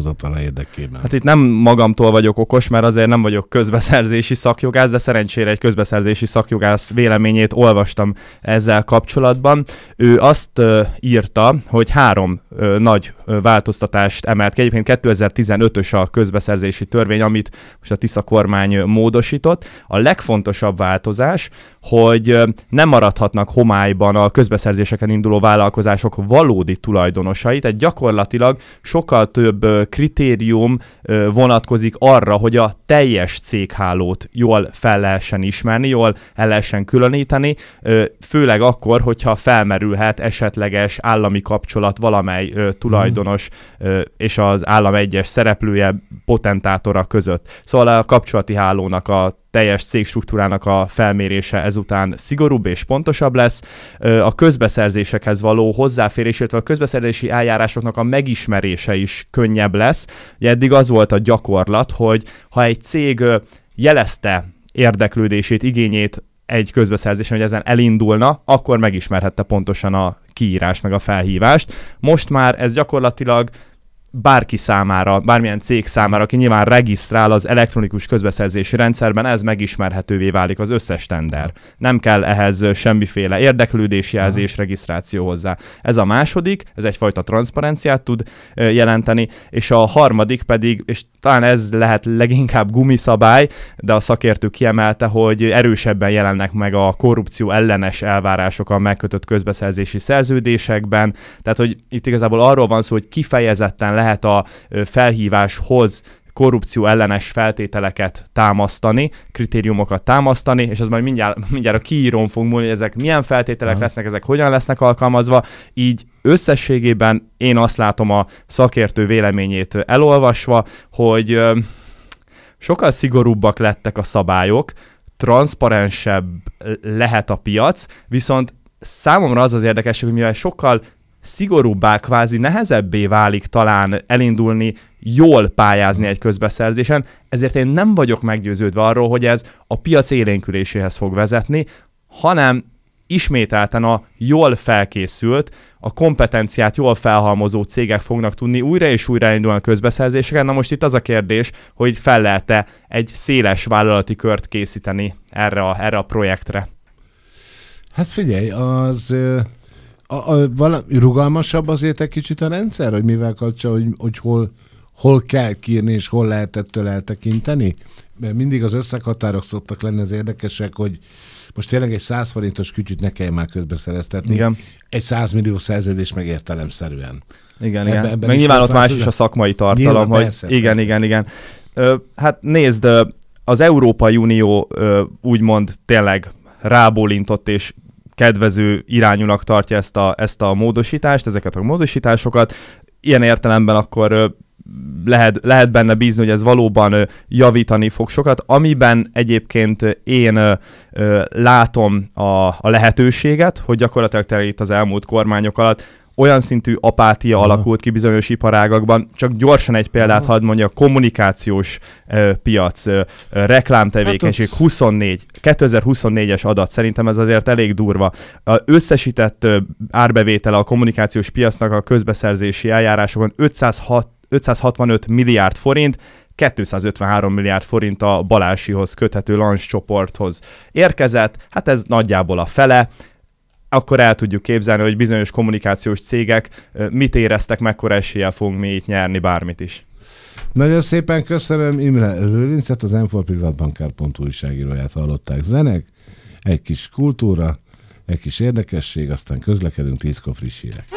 döntéshozatala érdekében. Hát itt nem magamtól vagyok okos, mert azért nem vagyok közbeszerzési szakjogász, de szerencsére egy közbeszerzési szakjogász véleményét olvastam ezzel kapcsolatban. Ő azt írta, hogy 3 nagy változtatást emelt ki. Egyébként 2015-ös a közbeszerzési törvény, amit most a Tisza kormány módosított. A legfontosabb változás, hogy nem maradhatnak homályban a közbeszerzéseken induló vállalkozások valódi tulajdonosai, tehát gyakorlatilag sokkal több kritérium vonatkozik arra, hogy a teljes céghálót jól fel lehessen ismerni, jól el lehessen különíteni, főleg akkor, hogyha felmerülhet esetleges állami kapcsolat valamely tulajdonos és az állam egyes szereplője, potentátora között. Szóval a kapcsolati hálónak, a teljes cégstruktúrának a felmérése ezután szigorúbb és pontosabb lesz. A közbeszerzésekhez való hozzáférés, illetve a közbeszerzési eljárásoknak a megismerése is könnyebb lesz. Ugye eddig az volt a gyakorlat, hogy ha egy cég jelezte érdeklődését, igényét egy közbeszerzésen, hogy ezen elindulna, akkor megismerhette pontosan a kiírást, meg a felhívást. Most már ez gyakorlatilag bárki számára, bármilyen cég számára, aki nyilván regisztrál az elektronikus közbeszerzési rendszerben, ez megismerhetővé válik az összes tender. Nem kell ehhez semmiféle érdeklődésjelzés, regisztráció hozzá. Ez a második, ez egyfajta transzparenciát tud jelenteni, és a harmadik pedig, és talán ez lehet leginkább gumiszabály, de a szakértő kiemelte, hogy erősebben jelennek meg a korrupció ellenes elvárások a megkötött közbeszerzési szerződésekben. Tehát, hogy itt igazából arról van szó, hogy kifejezetten lehet a felhíváshoz korrupció ellenes feltételeket támasztani, kritériumokat támasztani, és az majd mindjárt a kiírón fog múlni, hogy ezek milyen feltételek lesznek, ezek hogyan lesznek alkalmazva. Így összességében én azt látom a szakértő véleményét elolvasva, hogy sokkal szigorúbbak lettek a szabályok, transzparensebb lehet a piac, viszont számomra az érdekes, hogy mivel sokkal szigorúbbá, kvázi nehezebbé válik talán elindulni, jól pályázni egy közbeszerzésen, ezért én nem vagyok meggyőződve arról, hogy ez a piac élénküléséhez fog vezetni, hanem ismételten a jól felkészült, a kompetenciát jól felhalmozó cégek fognak tudni újra és újra elindulni a közbeszerzéseken. Na most itt az a kérdés, hogy fel lehet-e egy széles vállalati kört készíteni erre a projektre. Hát figyelj, az... rugalmasabb azért egy kicsit a rendszer, hogy mivel kapcsolatban, hogy hol kell kiírni, és hol lehet ettől eltekinteni? Mert mindig az összeghatárok szoktak lenni az érdekesek, hogy most tényleg egy 100 forintos kütyüt ne kell már közbeszereztetni. Igen. Egy 100 millió szerződés meg értelemszerűen. Igen. Meg nyilván ott más is a szakmai tartalom, nyilván, hogy persze. Igen. Hát nézd, az Európai Unió úgymond tényleg rábólintott és kedvező irányúnak tartja ezt a módosítást, ezeket a módosításokat. Ilyen értelemben akkor lehet benne bízni, hogy ez valóban javítani fog sokat. Amiben egyébként én látom a lehetőséget, hogy gyakorlatilag itt az elmúlt kormányok alatt olyan szintű apátia alakult ki bizonyos iparágakban. Csak gyorsan egy példát hadd mondja, kommunikációs piac, reklámtevékenység, 2024-es adat, szerintem ez azért elég durva. Az összesített árbevétele a kommunikációs piacnak a közbeszerzési eljárásokon 565 milliárd forint, 253 milliárd forint a Balásihoz köthető Lancs csoporthoz érkezett, hát ez nagyjából a fele. Akkor el tudjuk képzelni, hogy bizonyos kommunikációs cégek mit éreztek, mekkora eséllyel fogunk mi itt nyerni bármit is. Nagyon szépen köszönöm Imre Lőrincet, az m4privatbankár.hu újságíróját hallották. Zenek, egy kis kultúra, egy kis érdekesség, aztán közlekedünk, 10-kor friss hírek.